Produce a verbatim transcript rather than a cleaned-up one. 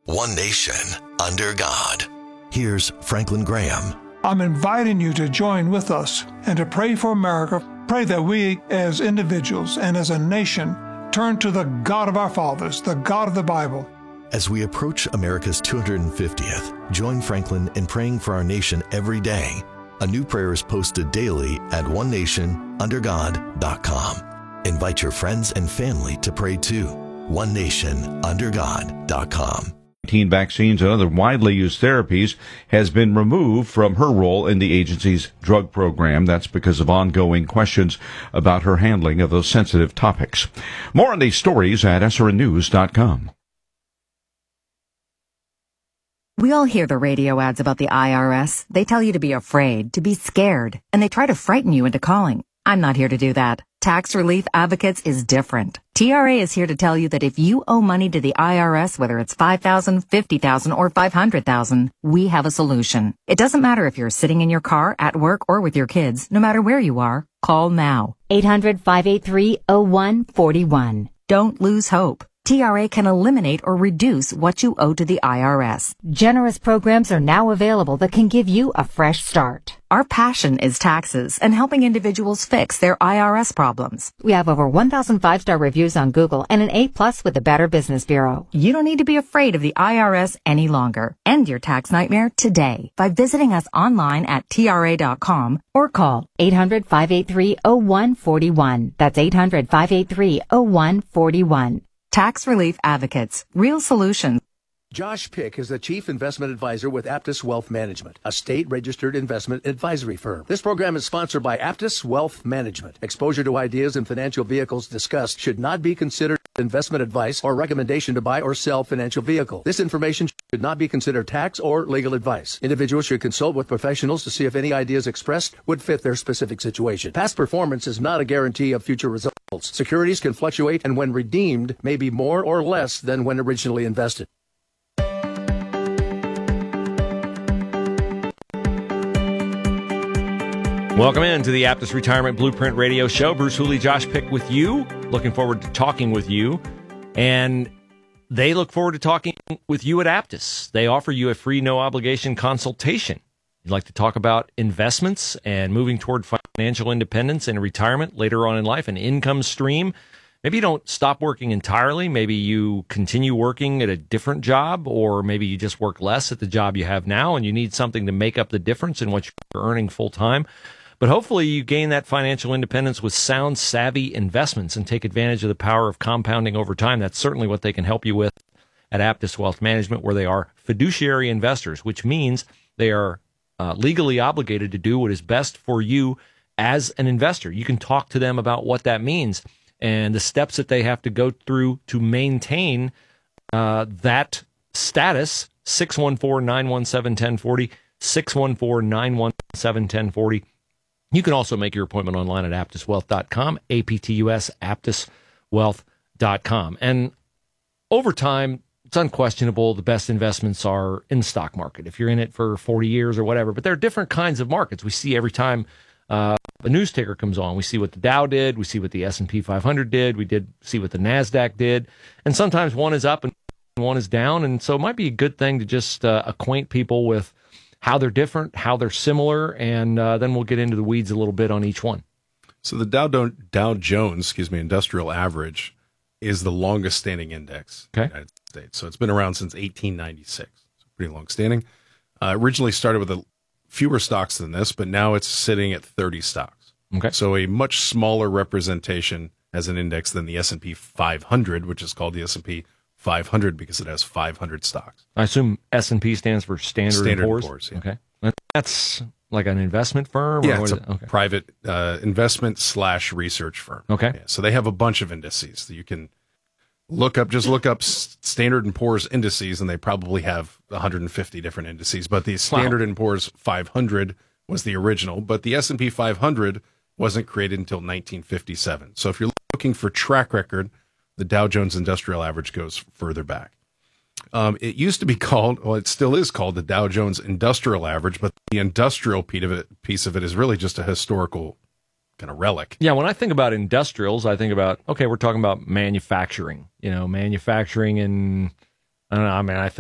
One nation, under God. Here's Franklin Graham. I'm inviting you to join with us and to pray for America. Pray that we as individuals and as a nation turn to the God of our fathers, the God of the Bible. As we approach America's two hundred fiftieth, join Franklin in praying for our nation every day. A new prayer is posted daily at one nation under god dot com. Invite your friends and family to pray too. one nation under god dot com. Vaccines and other widely used therapies has been removed from her role in the agency's drug program. That's because of ongoing questions about her handling of those sensitive topics. More on these stories at S R N news dot com. We all hear the radio ads about the I R S. They tell you to be afraid, to be scared, and they try to frighten you into calling. I'm not here to do that. Tax Relief Advocates is different. T R A is here to tell you that if you owe money to the I R S, whether it's five thousand dollars, fifty thousand dollars, or five hundred thousand dollars, we have a solution. It doesn't matter if you're sitting in your car, at work, or with your kids. No matter where you are, call now. eight hundred, five eight three, oh one four one. Don't lose hope. T R A can eliminate or reduce what you owe to the I R S. Generous programs are now available that can give you a fresh start. Our passion is taxes and helping individuals fix their I R S problems. We have over one thousand five-star reviews on Google and an A plus with the Better Business Bureau. You don't need to be afraid of the I R S any longer. End your tax nightmare today by visiting us online at T R A dot com or call eight hundred, five eight three, oh one four one. That's eight hundred, five eight three, oh one four one. Tax Relief Advocates. Real solutions. Josh Pick is the Chief Investment Advisor with Aptus Wealth Management, a state-registered investment advisory firm. This program is sponsored by Aptus Wealth Management. Exposure to ideas and financial vehicles discussed should not be considered investment advice or recommendation to buy or sell financial vehicle. This information should not be considered tax or legal advice. Individuals should consult with professionals to see if any ideas expressed would fit their specific situation. Past performance is not a guarantee of future results. Securities can fluctuate and when redeemed may be more or less than when originally invested. Welcome in to the Aptus Retirement Blueprint Radio Show. Bruce Hooley, Josh Pick with you. Looking forward to talking with you. And they look forward to talking with you at Aptus. They offer you a free, no-obligation consultation. You'd like to talk about investments and moving toward financial independence and retirement later on in life, an income stream. Maybe you don't stop working entirely. Maybe you continue working at a different job, or maybe you just work less at the job you have now and you need something to make up the difference in what you're earning full-time. But hopefully you gain that financial independence with sound, savvy investments and take advantage of the power of compounding over time. That's certainly what they can help you with at Aptus Wealth Management, where they are fiduciary investors, which means they are uh, legally obligated to do what is best for you as an investor. You can talk to them about what that means and the steps that they have to go through to maintain uh, that status. six one four, nine one seven, one oh four oh, six one four, nine one seven, one oh four oh. You can also make your appointment online at aptus wealth dot com, A P T U S, aptus wealth dot com. And over time, it's unquestionable the best investments are in the stock market, if you're in it for forty years or whatever. But there are different kinds of markets. We see every time uh, a news ticker comes on, we see what the Dow did, we see what the S and P five hundred did, we did see what the NASDAQ did. And sometimes one is up and one is down. And so it might be a good thing to just uh, acquaint people with how they're different, how they're similar, and uh, then we'll get into the weeds a little bit on each one. So the Dow, Dow Jones, excuse me, Industrial Average is the longest standing index okay. in the United States. So it's been around since eighteen ninety-six. So pretty long standing. Uh, originally started with a, fewer stocks than this, but now it's sitting at thirty stocks. Okay. So a much smaller representation as an index than the S and P five hundred, which is called the S and P five hundred because it has five hundred stocks. I assume S and P stands for Standard, Standard and Poor's. and Poor's, yeah. Okay. That's like an investment firm? Yeah, or it's what a is it? Okay. private uh, investment slash research firm. Okay. Yeah, so they have a bunch of indices that you can look up. Just look up Standard and Poor's indices, and they probably have one hundred fifty different indices. But the Standard Wow. and Poor's five hundred was the original, but the S and P five hundred wasn't created until nineteen fifty-seven. So if you're looking for track record, the Dow Jones Industrial Average goes further back. Um, it used to be called, well, it still is called the Dow Jones Industrial Average, but the industrial piece of it, piece of it is really just a historical kind of relic. Yeah, when I think about industrials, I think about, okay, we're talking about manufacturing, you know, manufacturing and, I don't know, I mean, I think